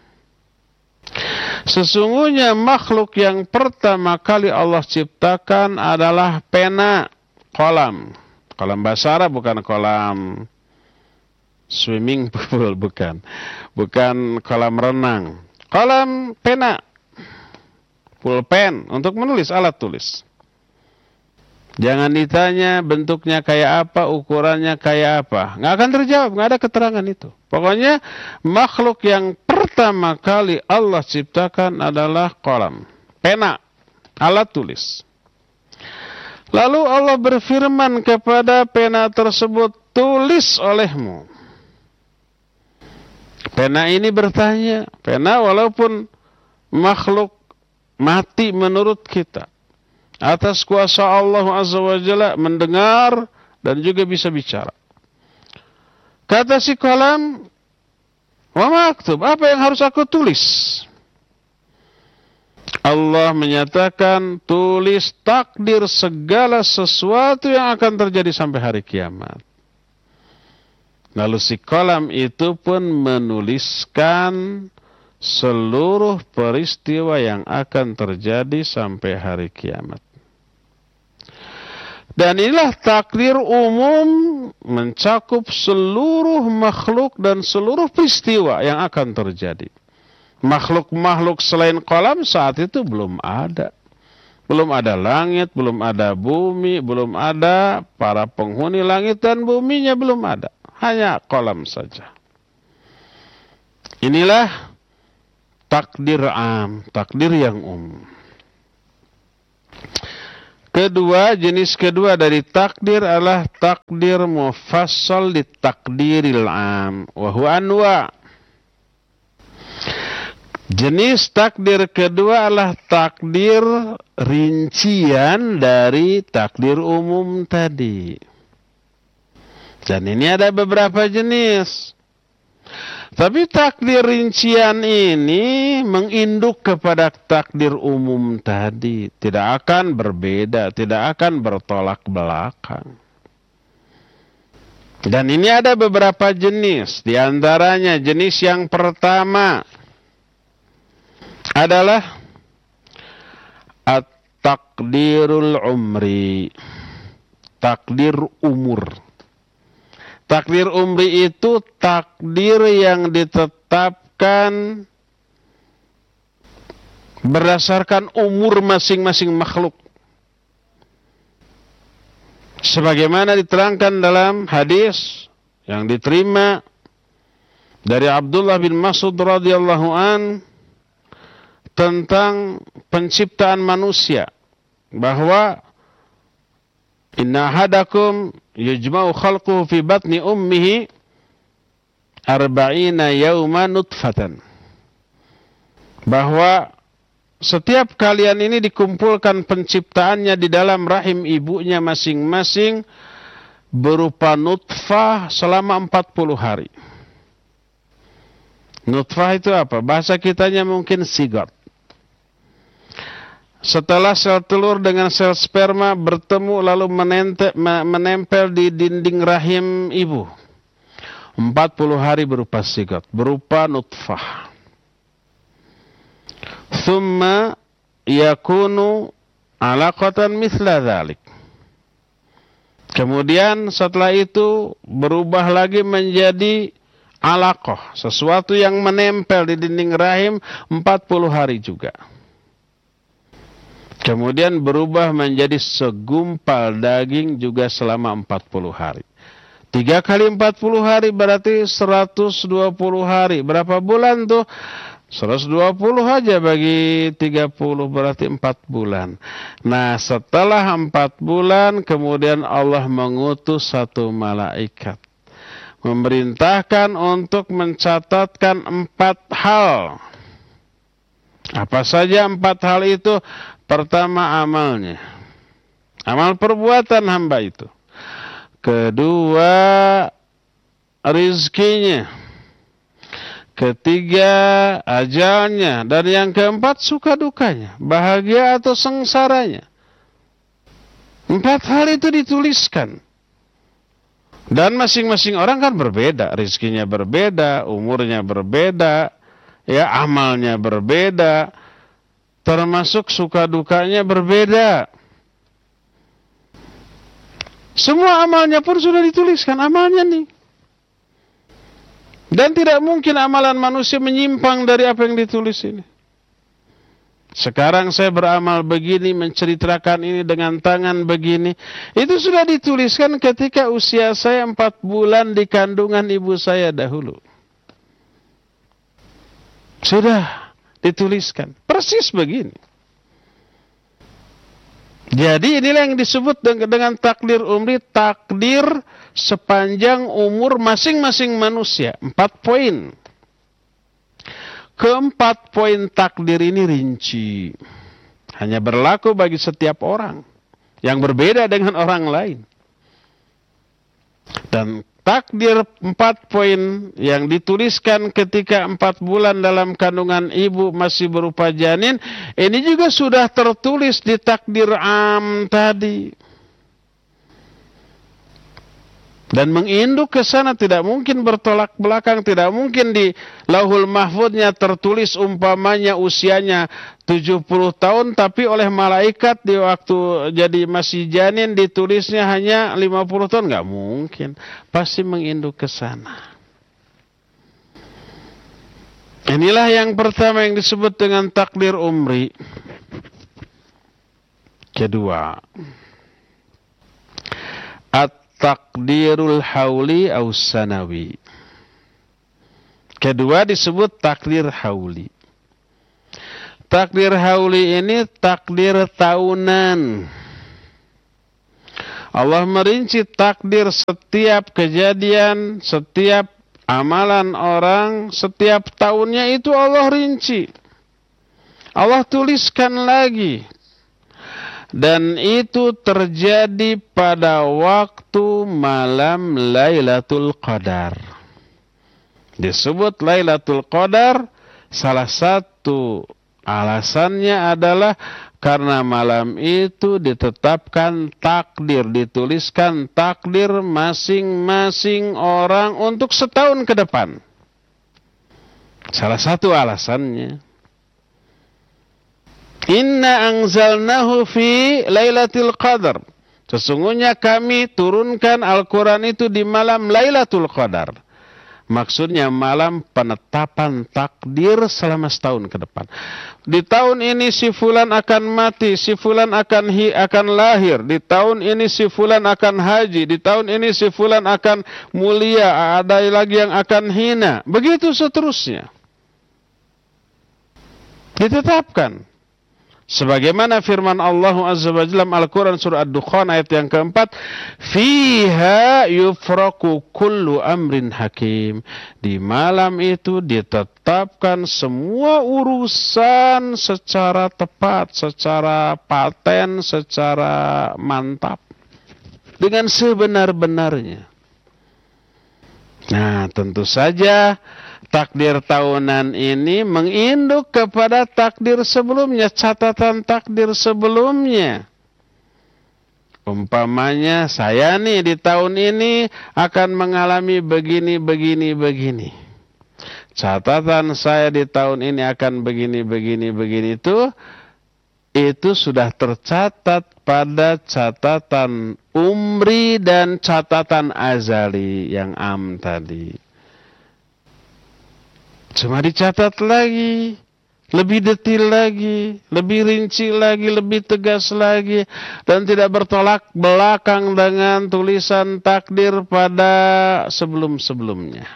sesungguhnya makhluk yang pertama kali Allah ciptakan adalah pena, kolam. Kolam bahasa Arab, bukan kolam swimming pool, bukan kolam renang. Kolam pena, pulpen untuk menulis, alat tulis. Jangan ditanya bentuknya kayak apa, ukurannya kayak apa, nggak akan terjawab, nggak ada keterangan itu. Pokoknya makhluk yang pertama kali Allah ciptakan adalah kolam, pena, alat tulis. Lalu Allah berfirman kepada pena tersebut, tulis olehmu. Pena ini bertanya, pena walaupun makhluk mati menurut kita, atas kuasa Allah Azza wa Jalla mendengar dan juga bisa bicara. Kata si kolam, wa maktub, apa yang harus aku tulis? Allah menyatakan, tulis takdir segala sesuatu yang akan terjadi sampai hari kiamat. Lalu si kolam itu pun menuliskan seluruh peristiwa yang akan terjadi sampai hari kiamat. Dan inilah takdir umum, mencakup seluruh makhluk dan seluruh peristiwa yang akan terjadi. Makhluk-makhluk selain kolam saat itu belum ada. Belum ada langit, belum ada bumi, belum ada para penghuni langit dan buminya, belum ada. Hanya kolam saja. Inilah takdir am, takdir yang umum. Kedua, jenis kedua dari takdir adalah takdir mufassal di takdiril am. Wa huwa anwa'. Jenis takdir kedua adalah takdir rincian dari takdir umum tadi. Dan ini ada beberapa jenis. Tapi takdir rincian ini menginduk kepada takdir umum tadi. Tidak akan berbeda, tidak akan bertolak belakang. Dan ini ada beberapa jenis. Di antaranya jenis yang pertama adalah at-takdirul umri. Takdir umur. Takdir umri itu takdir yang ditetapkan berdasarkan umur masing-masing makhluk. Sebagaimana diterangkan dalam hadis yang diterima dari Abdullah bin Mas'ud radhiyallahu an tentang penciptaan manusia, bahwa inna ahadakum yujma'u khalquhu fi batni ummihi 40 yawman nutfatan. Bahwa setiap kalian ini dikumpulkan penciptaannya di dalam rahim ibunya masing-masing berupa nutfah selama 40 hari. Nutfah itu apa? Bahasa kitanya mungkin sigot. Setelah sel telur dengan sel sperma bertemu lalu menempel di dinding rahim ibu. 40 hari berupa sigot, berupa nutfah. Thumma yakunu alaqatan mithla dhalik. Kemudian setelah itu berubah lagi menjadi alaqah, sesuatu yang menempel di dinding rahim 40 hari juga. Kemudian berubah menjadi segumpal daging juga selama 40 hari. 3 kali 40 hari berarti 120 hari. Berapa bulan tuh? 120 aja bagi 30 berarti 4 bulan. Nah, setelah 4 bulan kemudian Allah mengutus satu malaikat. Memerintahkan untuk mencatatkan 4 hal. Apa saja 4 hal itu? Pertama, amalnya. Amal perbuatan hamba itu. Kedua, rizkinya. Ketiga, ajalnya. Dan yang keempat, suka dukanya. Bahagia atau sengsaranya. 4 hal itu dituliskan. Dan masing-masing orang kan berbeda. Rizkinya berbeda, umurnya berbeda, ya, amalnya berbeda. Termasuk suka dukanya berbeda. Semua amalnya pun sudah dituliskan. Amalnya nih. Dan tidak mungkin amalan manusia menyimpang dari apa yang ditulis ini. Sekarang saya beramal begini, menceritakan ini dengan tangan begini. Itu sudah dituliskan ketika usia saya 4 bulan di kandungan ibu saya dahulu. Sudah dituliskan. Persis begini. Jadi inilah yang disebut dengan takdir umri, takdir sepanjang umur masing-masing manusia. 4 poin. Keempat poin takdir ini rinci. Hanya berlaku bagi setiap orang. Yang berbeda dengan orang lain. Dan takdir 4 poin yang dituliskan ketika 4 bulan dalam kandungan ibu masih berupa janin, ini juga sudah tertulis di takdir am tadi. Dan menginduk ke sana tidak mungkin bertolak belakang, tidak mungkin di Lauhul Mahfudnya tertulis umpamanya usianya 70 tahun, tapi oleh malaikat di waktu jadi masih janin ditulisnya hanya 50 tahun. Nggak mungkin. Pasti menginduk ke sana. Inilah yang pertama yang disebut dengan takdir umri. Kedua, takdirul hauli aus sanawi. Kedua disebut takdir hauli. Takdir hauli ini takdir tahunan. Allah merinci takdir setiap kejadian, setiap amalan orang setiap tahunnya itu Allah rinci. Allah tuliskan lagi. Dan itu terjadi pada waktu malam Lailatul Qadar. Disebut Lailatul Qadar, salah satu alasannya adalah karena malam itu ditetapkan takdir, dituliskan takdir masing-masing orang untuk setahun ke depan. Salah satu alasannya. Inna anzalnahu fi Lailatul Qadar. Sesungguhnya kami turunkan Al-Quran itu di malam Lailatul Qadar. Maksudnya malam penetapan takdir selama setahun ke depan. Di tahun ini si fulan akan mati, si fulan akan lahir. Di tahun ini si fulan akan haji, di tahun ini si fulan akan mulia, ada lagi yang akan hina. Begitu seterusnya. Ditetapkan. Sebagaimana firman Allah Azza wa Jalla dalam Al-Quran surah Ad-Dukhan ayat yang keempat, fiha yufraku kullu amrin hakim. Di malam itu ditetapkan semua urusan secara tepat, secara paten, secara mantap, dengan sebenar-benarnya. Nah, tentu saja takdir tahunan ini menginduk kepada takdir sebelumnya, catatan takdir sebelumnya. Umpamanya saya nih di tahun ini akan mengalami begini, begini, begini. Catatan saya di tahun ini akan begini, begini, begini itu sudah tercatat pada catatan umri dan catatan azali yang tadi. Cuma dicatat lagi, lebih detail lagi, lebih rinci lagi, lebih tegas lagi, dan tidak bertolak belakang dengan tulisan takdir pada sebelum-sebelumnya.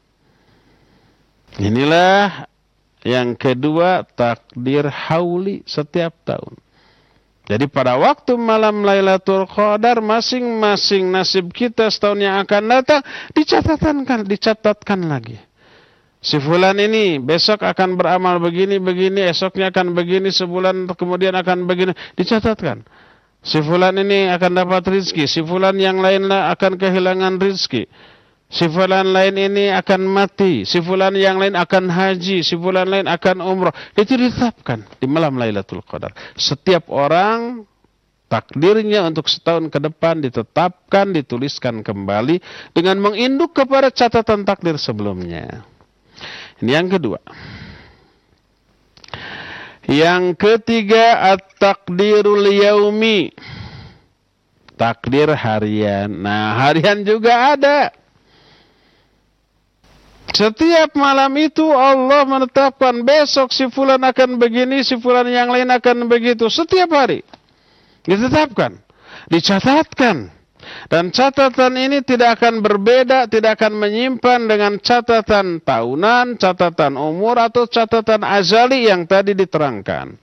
Inilah yang kedua, takdir hauli setiap tahun. Jadi pada waktu malam Lailatul Qadar, masing-masing nasib kita setahun yang akan datang dicatatkan lagi. Si fulan ini besok akan beramal begini, esoknya akan begini, sebulan kemudian akan begini, dicatatkan. Si fulan ini akan dapat rezeki, si fulan yang lainlah akan kehilangan rezeki. Si fulan lain ini akan mati, si fulan yang lain akan haji, si fulan lain akan umrah. Itu ditetapkan di malam Lailatul Qadar. Setiap orang takdirnya untuk setahun ke depan ditetapkan, dituliskan kembali dengan menginduk kepada catatan takdir sebelumnya. Ini yang kedua. Yang ketiga, at-takdirul yaumi. Takdir harian. Nah, harian juga ada. Setiap malam itu Allah menetapkan besok si fulan akan begini, si fulan yang lain akan begitu. Setiap hari ditetapkan, dicatatkan. Dan catatan ini tidak akan berbeda, tidak akan menyimpan dengan catatan tahunan, catatan umur, atau catatan azali yang tadi diterangkan.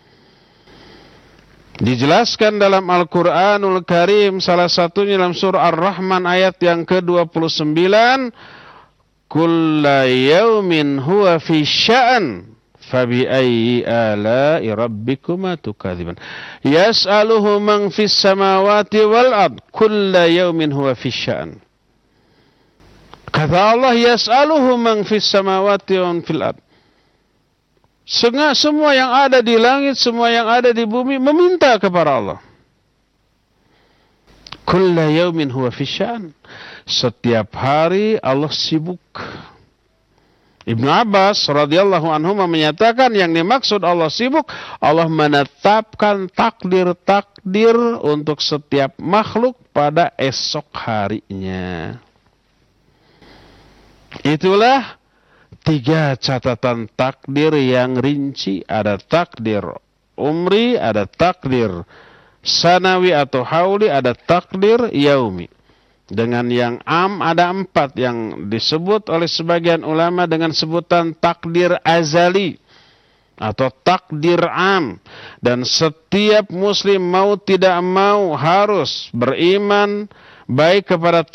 Dijelaskan dalam Al-Quranul Karim, salah satunya dalam surah Ar-Rahman ayat yang ke-29, kulla yaumin huwa fi sya'an. فَبِأَيِّ آلَاءِ رَبِّكُمَا تُكَذِّبَانِ يَسْأَلُهُ مَنْ فِي السَّمَاوَاتِ وَالْأَرْضِ كُلَّ يَوْمٍ هُوَ فِي الشَّأْنِ. Kata Allah, يَسْأَلُهُ مَنْ فِي السَّمَاوَاتِ وَمَنْ فِي الْأَرْضِ. Semua yang ada di langit, semua yang ada di bumi meminta kepada Allah. كُلَّ يَوْمٍ هُوَ فِي الشَّأْنِ. Setiap hari Allah sibuk. Ibnu Abbas radhiyallahu anhu menyatakan yang dimaksud Allah sibuk, Allah menetapkan takdir-takdir untuk setiap makhluk pada esok harinya. Itulah 3 catatan takdir yang rinci. Ada takdir umri, ada takdir sanawi atau hauli, ada takdir yaumi. Dengan yang ada 4 yang disebut oleh sebagian ulama dengan sebutan takdir azali atau takdir am. Dan setiap muslim mau tidak mau harus beriman baik kepada